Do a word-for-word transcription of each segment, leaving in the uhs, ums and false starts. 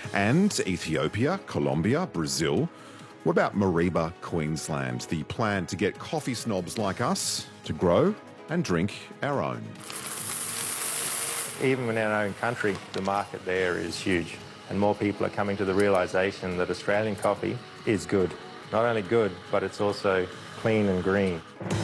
And Ethiopia, Colombia, Brazil. What about Mareeba, Queensland? The plan to get coffee snobs like us to grow and drink our own. Even in our own country, the market there is huge, and more people are coming to the realisation that Australian coffee is good. Not only good, but it's also clean and green.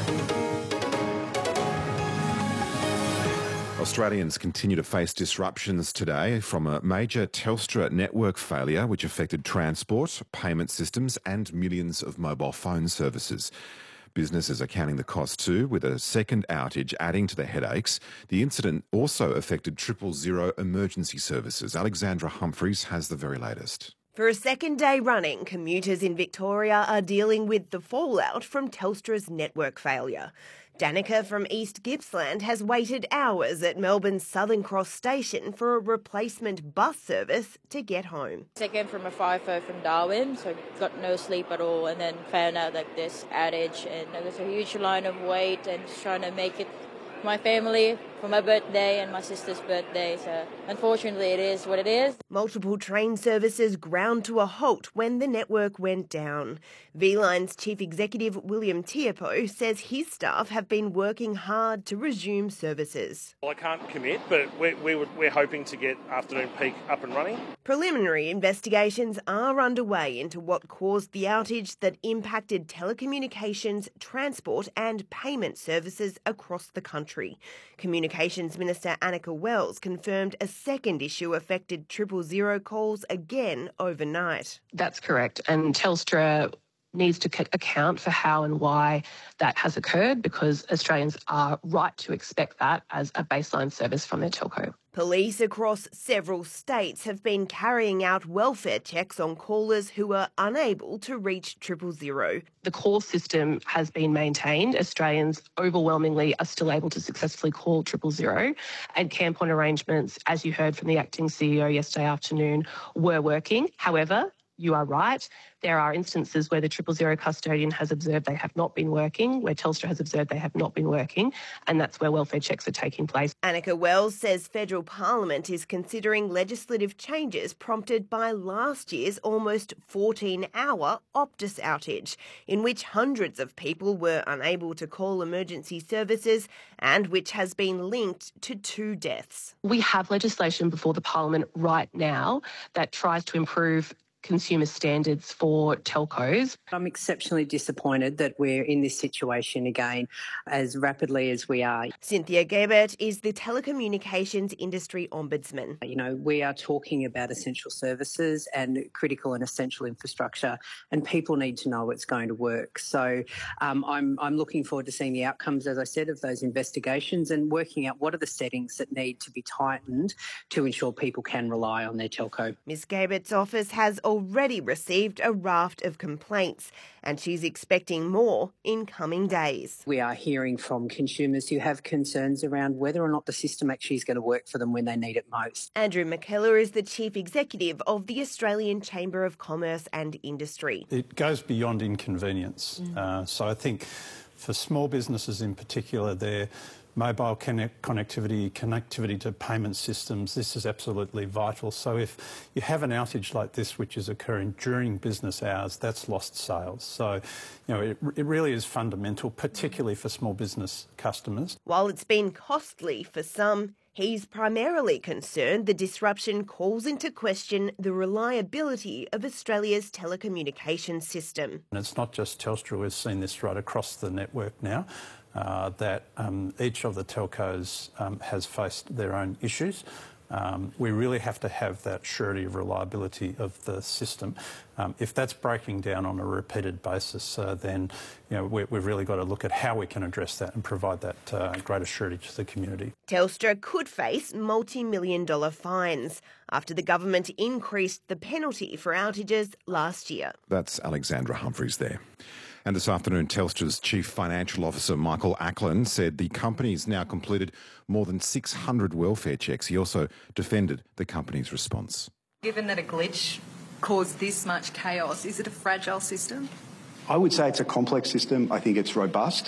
Australians continue to face disruptions today from a major Telstra network failure which affected transport, payment systems and millions of mobile phone services. Businesses are counting the cost too, with a second outage adding to the headaches. The incident also affected triple zero emergency services. Alexandra Humphreys has the very latest. For a second day running, commuters in Victoria are dealing with the fallout from Telstra's network failure. Danica from East Gippsland has waited hours at Melbourne's Southern Cross station for a replacement bus service to get home. I came from a FIFO from Darwin, so got no sleep at all, and then found out like this outage, and there was a huge line of wait and just trying to make it my family for my birthday and my sister's birthday, so unfortunately it is what it is. Multiple train services ground to a halt when the network went down. V-Line's Chief Executive William Tiapo says his staff have been working hard to resume services. Well, I can't commit, but we're, we're, we're hoping to get afternoon peak up and running. Preliminary investigations are underway into what caused the outage that impacted telecommunications, transport and payment services across the country. Communications Minister Annika Wells confirmed a second issue affected triple zero calls again overnight. That's correct. And Telstra needs to account for how and why that has occurred, because Australians are right to expect that as a baseline service from their telco. Police across several states have been carrying out welfare checks on callers who are unable to reach triple zero. The call system has been maintained. Australians overwhelmingly are still able to successfully call triple zero, and CAMPON arrangements, as you heard from the acting C E O yesterday afternoon, were working. However, you are right. There are instances where the triple zero custodian has observed they have not been working, where Telstra has observed they have not been working, and that's where welfare checks are taking place. Annika Wells says federal parliament is considering legislative changes prompted by last year's almost fourteen-hour Optus outage, in which hundreds of people were unable to call emergency services and which has been linked to two deaths. We have legislation before the parliament right now that tries to improve consumer standards for telcos. I'm exceptionally disappointed that we're in this situation again as rapidly as we are. Cynthia Gebert is the telecommunications industry ombudsman. You know, we are talking about essential services and critical and essential infrastructure, and people need to know it's going to work. So um, I'm, I'm looking forward to seeing the outcomes, as I said, of those investigations and working out what are the settings that need to be tightened to ensure people can rely on their telco. Miz Gebert's office has already received a raft of complaints, and she's expecting more in coming days. We are hearing from consumers who have concerns around whether or not the system actually is going to work for them when they need it most. Andrew McKellar is the Chief Executive of the Australian Chamber of Commerce and Industry. It goes beyond inconvenience. Mm. Uh, so I think for small businesses in particular, their mobile connect connectivity, connectivity to payment systems, this is absolutely vital. So if you have an outage like this, which is occurring during business hours, that's lost sales. So, you know, it, it really is fundamental, particularly for small business customers. While it's been costly for some, he's primarily concerned the disruption calls into question the reliability of Australia's telecommunications system. And it's not just Telstra, we've seen this right across the network now. Uh, that um, each of the telcos um, has faced their own issues. Um, we really have to have that surety of reliability of the system. Um, if that's breaking down on a repeated basis, uh, then you know, we, we've really got to look at how we can address that and provide that uh, greater surety to the community. Telstra could face multi-million dollar fines after the government increased the penalty for outages last year. That's Alexandra Humphreys there. And this afternoon, Telstra's Chief Financial Officer, Michael Ackland, said the company's now completed more than six hundred welfare checks. He also defended the company's response. Given that a glitch caused this much chaos, is it a fragile system? I would say it's a complex system. I think it's robust.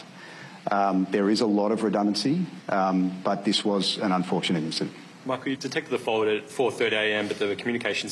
Um, there is a lot of redundancy, um, but this was an unfortunate incident. Michael, you detected the fault at four thirty a m, but the communication